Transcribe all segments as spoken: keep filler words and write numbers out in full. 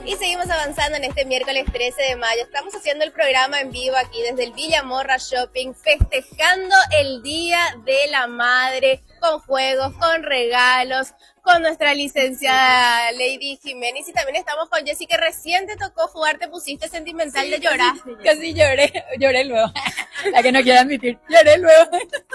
Y seguimos avanzando en este miércoles trece de mayo. Estamos haciendo el programa en vivo aquí desde el Villamorra Shopping, festejando el Día de la Madre, con juegos, con regalos, con nuestra licenciada Lady Jiménez. Y también estamos con Jessy, que recién te tocó jugar, te pusiste sentimental, sí, de llorar. Casi, casi lloré, lloré luego. La que no quiere admitir, lloré luego.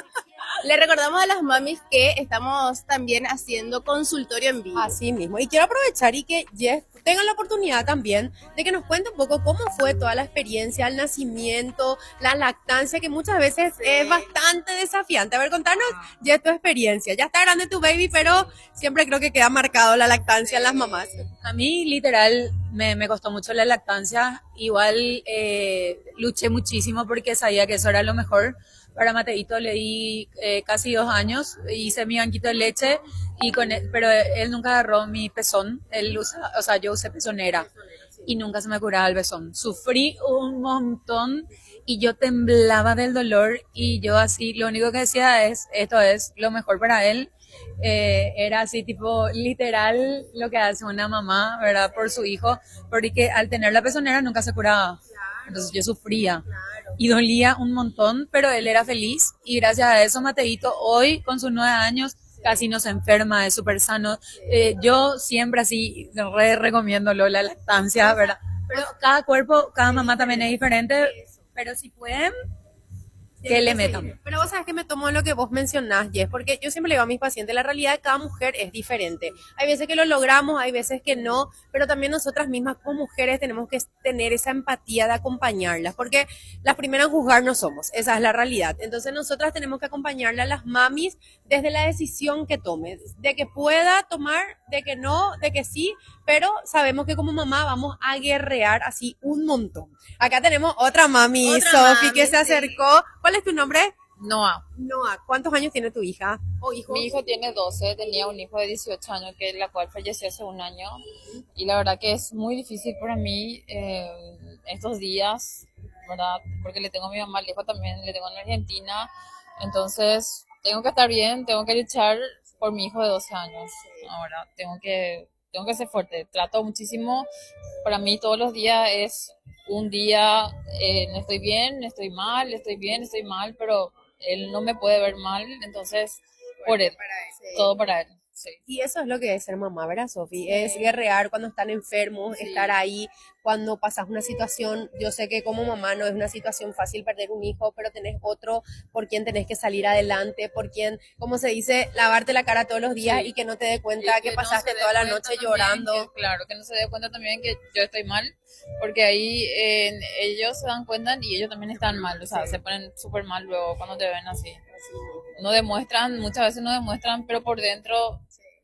Le recordamos a las mamis que estamos también haciendo consultorio en vivo. Así mismo. Y quiero aprovechar y que Jess tengan la oportunidad también de que nos cuente un poco cómo fue toda la experiencia, el nacimiento, la lactancia, que muchas veces sí. es bastante desafiante. A ver, contanos, Jess, tu experiencia. Ya está grande tu baby, pero siempre creo que queda marcado la lactancia en las mamás. A mí, literal, me, me costó mucho la lactancia. Igual eh, luché muchísimo porque sabía que eso era lo mejor. Para Mateito le di eh, casi dos años, hice mi banquito de leche, y con él, pero él nunca agarró mi pezón, él usa, o sea, yo usé pezonera y nunca se me curaba el pezón. Sufrí un montón y yo temblaba del dolor, y yo así, lo único que decía es, esto es lo mejor para él. Eh, era así tipo literal lo que hace una mamá, ¿verdad? Por su hijo, porque al tener la pezonera nunca se curaba. Entonces yo sufría y dolía un montón, pero él era feliz, y gracias a eso Mateito hoy con sus nueve años casi no se enferma, es súper sano. Eh, yo siempre así re recomiendo lo, la lactancia, ¿verdad? Pero cada cuerpo, cada mamá también es diferente, pero si pueden, que le metan. Pero vos sabés que me tomo lo que vos mencionás, Jess, porque yo siempre le digo a mis pacientes, la realidad de cada mujer es diferente. Hay veces que lo logramos, hay veces que no, pero también nosotras mismas como mujeres tenemos que tener esa empatía de acompañarlas, porque las primeras en juzgar no somos, esa es la realidad. Entonces nosotras tenemos que acompañarle a las mamis desde la decisión que tome, de que pueda tomar, de que no, de que sí, pero sabemos que como mamá vamos a guerrear así un montón. Acá tenemos otra mami, Sofi, que se acercó. Sí. ¿Cuál es tu nombre? Noah. Noah, ¿cuántos años tiene tu hija o hijo? Mi hijo tiene doce, tenía un hijo de dieciocho años, que la cual falleció hace un año. Y la verdad que es muy difícil para mí eh, estos días, ¿verdad? Porque le tengo a mi mamá, el hijo también le tengo en Argentina. Entonces, tengo que estar bien, tengo que luchar por mi hijo de doce años. Ahora, tengo que, tengo que ser fuerte. Trato muchísimo. Para mí todos los días es un día, eh, no estoy bien, estoy mal, estoy bien, estoy mal, pero él no me puede ver mal, entonces por él, para él, sí. Todo para él. Sí. Y eso es lo que es ser mamá, ¿verdad, Sofi? Sí. Es guerrear cuando están enfermos, sí. Estar ahí cuando pasas una situación. Yo sé que como mamá no es una situación fácil perder un hijo, pero tenés otro por quien tenés que salir adelante, por quien, como se dice, lavarte la cara todos los días, sí. Y que no te dé cuenta que, que pasaste no toda la noche llorando. Que, claro, que no se dé cuenta también que yo estoy mal, porque ahí eh, ellos se dan cuenta y ellos también están mal, o sea, sí. Se ponen súper mal luego cuando te ven así. No demuestran, muchas veces no demuestran, pero por dentro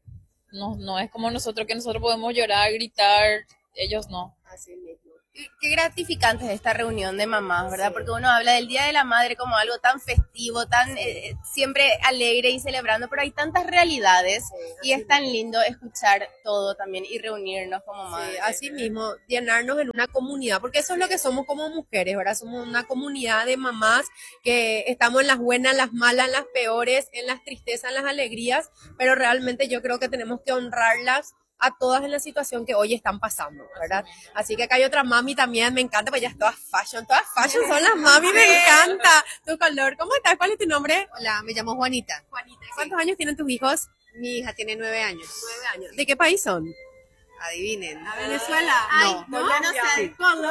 no, no es como nosotros, que nosotros podemos llorar, gritar, ellos no. Así mismo. Qué gratificante es esta reunión de mamás, ¿verdad? Sí. Porque uno habla del Día de la Madre como algo tan festivo, tan sí. eh, siempre alegre y celebrando, pero hay tantas realidades, sí, y es tan lindo escuchar todo también y reunirnos como madres. Sí, así mismo, llenarnos en una comunidad, porque eso es lo que somos como mujeres, ¿verdad? Somos una comunidad de mamás que estamos en las buenas, en las malas, en las peores, en las tristezas, en las alegrías, pero realmente yo creo que tenemos que honrarlas a todas en la situación que hoy están pasando, ¿verdad? Así que acá hay otra mami también, me encanta, pues ya es todas fashion, todas fashion son las mami, me encanta tu color. ¿Cómo estás? ¿Cuál es tu nombre? Hola, me llamo Juanita. Juanita. ¿Cuántos sí. años tienen tus hijos? Mi hija tiene nueve años. Nueve años. ¿De qué país son? Adivinen. ¿A Venezuela? Ay, no, no, no, no sé. Sí. ¿Cómo?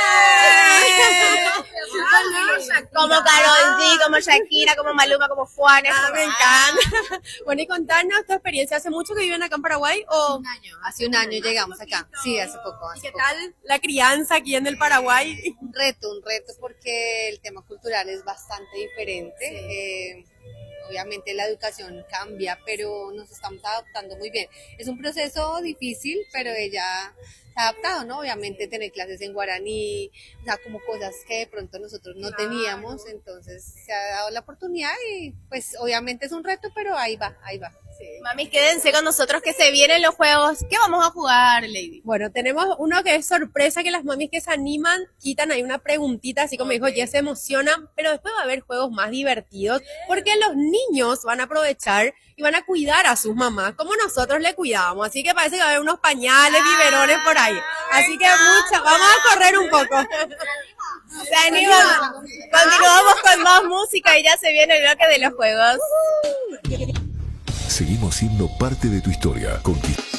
Como Karol G, como Shakira, como Maluma, como Juanes. Ah, me encanta. Bueno, y contarnos tu experiencia. ¿Hace mucho que viven acá en Paraguay? O un año. Hace un año llegamos acá. Sí, hace poco. Hace ¿Y qué poco. tal la crianza aquí en el Paraguay? Un reto, un reto porque el tema cultural es bastante diferente. Sí. Eh, Obviamente la educación cambia, pero nos estamos adaptando muy bien. Es un proceso difícil, pero ella se ha adaptado, ¿no? Obviamente tener clases en guaraní, o sea, como cosas que de pronto nosotros no teníamos, entonces se ha dado la oportunidad y pues obviamente es un reto, pero ahí va, ahí va. Sí. Mami, quédense con nosotros que se vienen los juegos. ¿Qué vamos a jugar, Lady? Bueno, tenemos uno que es sorpresa, que las mamis que se animan quitan ahí una preguntita, así como okay. dijo, ya se emocionan, pero después va a haber juegos más divertidos, porque los niños van a aprovechar y van a cuidar a sus mamás como nosotros le cuidamos, así que parece que va a haber unos pañales, biberones por ahí. Así que mucha, vamos a correr un poco. Se animan. Continuamos con más música y ya se viene el bloque de los juegos. Seguimos siendo parte de tu historia. Conquist-